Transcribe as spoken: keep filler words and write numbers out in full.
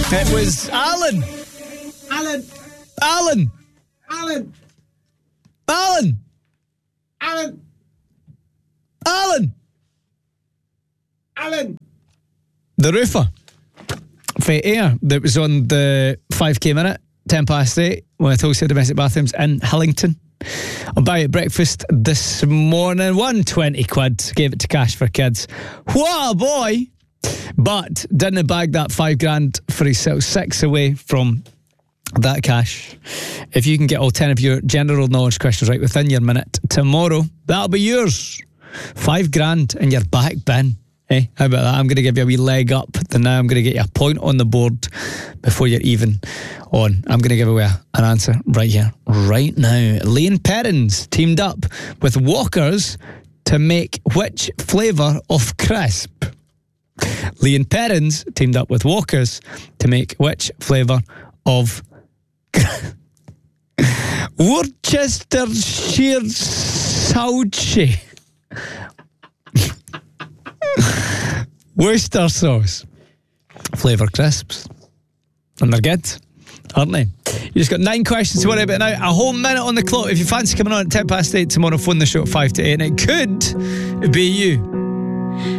It was Alan. Alan. Alan. Alan. Alan. Alan. Alan. Alan. The roofer. For air that was on the five K minute, ten past eight, when I told you domestic bathrooms in Hillington. I'll buy at breakfast this morning. one hundred twenty quid. Gave it to Cash for Kids. What a boy! But didn't bag that five grand for himself. Six away from that cash. If you can get all ten of your general knowledge questions right within your minute tomorrow, that'll be yours. Five grand in your back bin. Hey, how about that? I'm going to give you a wee leg up. Then now I'm going to get you a point on the board before you're even on. I'm going to give away an answer right here, right now. Lane Perrins teamed up with Walkers to make which flavour of crisp? Lane Perrins teamed up with Walkers to make which flavour of Worcestershire sauce? Worcester sauce flavour crisps, and they're good, aren't they? You just got nine questions to worry about now. A whole minute on the clock. If you fancy coming on at ten past eight tomorrow, phone the show at five to eight, and it could be you.